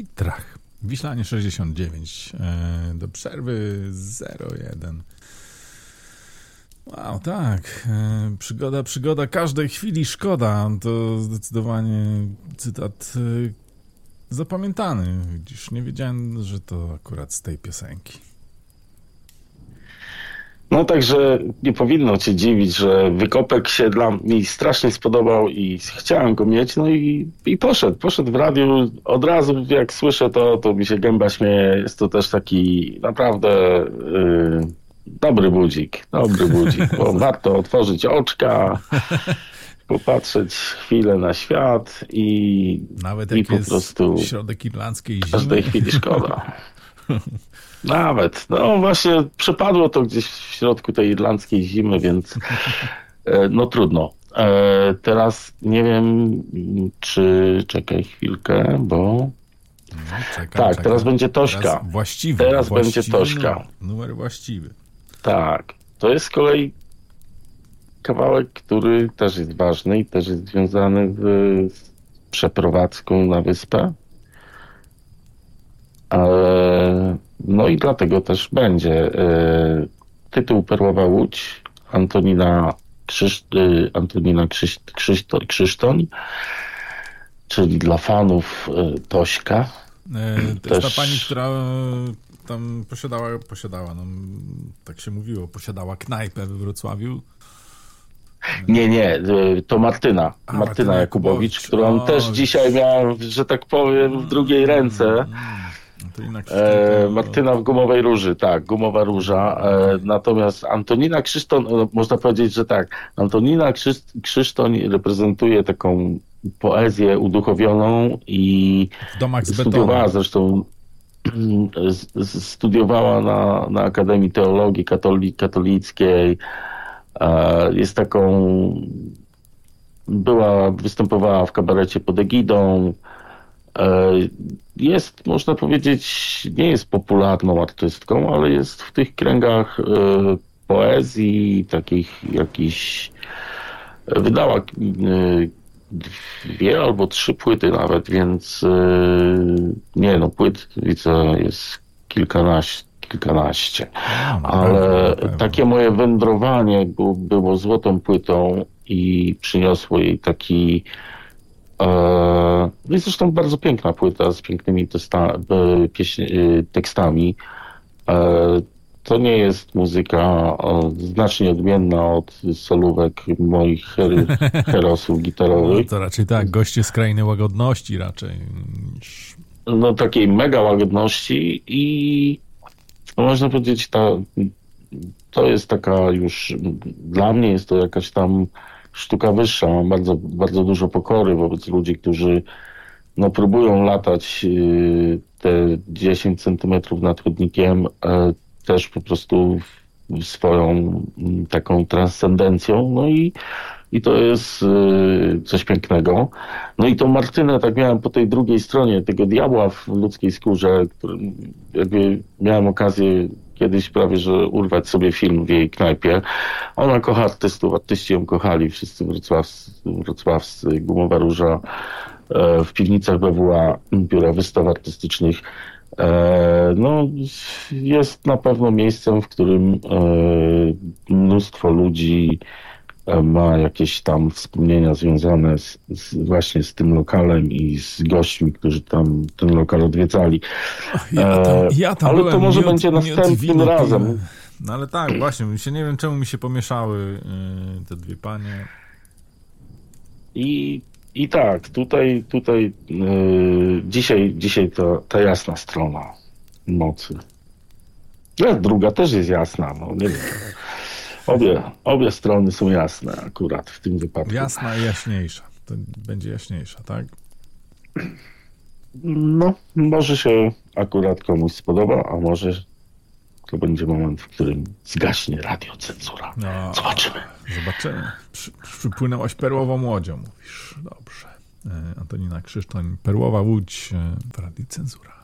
litrach. Wiślanie 69. Do przerwy 0,1. Wow, tak. Przygoda każdej chwili szkoda. To zdecydowanie cytat zapamiętany. Widzisz, nie wiedziałem, że to akurat z tej piosenki. No także nie powinno cię dziwić, że wykopek się mi strasznie spodobał i chciałem go mieć, no i poszedł w radiu. Od razu jak słyszę to mi się gęba śmieje. Jest to też taki naprawdę dobry budzik, bo warto otworzyć oczka, popatrzeć chwilę na świat i nawet jak po jest prostu środek irlandzkiej zimy. Każdej chwili szkoda. Nawet. No właśnie przepadło to gdzieś w środku tej irlandzkiej zimy, więc no trudno. Teraz nie wiem, czekaj chwilkę, bo czekam. Teraz będzie Tośka. Teraz będzie Tośka. Numer właściwy. Tak. To jest z kolei kawałek, który też jest ważny i też jest związany z przeprowadzką na wyspę. No i dlatego też będzie tytuł Perłowa Łódź Antonina Krzysztoń, czyli dla fanów Tośka. To jest ta pani, która tam posiadała, no, tak się mówiło, posiadała knajpę we Wrocławiu. Nie, to Martyna Jakubowicz, którą też dzisiaj miałem, że tak powiem, w drugiej ręce. Martyna w Gumowej Róży, tak, Gumowa Róża. Natomiast Antonina Krzysztoń, można powiedzieć, że tak, Antonina Krzysztoń reprezentuje taką poezję uduchowioną i studiowała zresztą na Akademii Teologii Katolickiej. Jest występowała w kabarecie pod egidą. Jest, można powiedzieć, nie jest popularną artystką, ale jest w tych kręgach poezji, takich jakichś, wydała 2 albo 3 płyty nawet, więc płyt widzę jest kilkanaście. Ale takie moje wędrowanie było złotą płytą i przyniosło jej taki jest zresztą bardzo piękna płyta z pięknymi tekstami. To nie jest muzyka znacznie odmienna od solówek moich herosów gitarowych. No to raczej tak, goście z krainy łagodności raczej. No takiej mega łagodności i można powiedzieć, to jest taka już, dla mnie jest to jakaś tam sztuka wyższa. Mam bardzo, bardzo dużo pokory wobec ludzi, którzy próbują latać te 10 centymetrów nad chodnikiem też po prostu swoją taką transcendencją. No i to jest coś pięknego. No i tą Martynę tak miałem po tej drugiej stronie, tego diabła w ludzkiej skórze, którym jakby miałem okazję kiedyś prawie, że urwać sobie film w jej knajpie. Ona kocha artystów, artyści ją kochali, wszyscy wrocławscy, Gumowa Róża, w piwnicach BWA, Biura Wystaw Artystycznych. Jest na pewno miejscem, w którym mnóstwo ludzi ma jakieś tam wspomnienia związane właśnie z tym lokalem i z gośćmi, którzy tam ten lokal odwiedzali. Ja tam ale byłem, to może będzie następnym razem. No ale tak, właśnie, nie wiem czemu mi się pomieszały te dwie panie. I tak, tutaj dzisiaj ta jasna strona mocy. Druga też jest jasna, nie wiem. Obie strony są jasne akurat w tym wypadku. Jasna i jaśniejsza. To będzie jaśniejsza, tak? No, może się akurat komuś spodoba, a może to będzie moment, w którym zgaśnie radiocenzura. No, zobaczymy. Przypłynęłaś perłową łodzią, mówisz. Dobrze. Antonina Krzysztoń, Perłowa Łódź w Radiocenzura.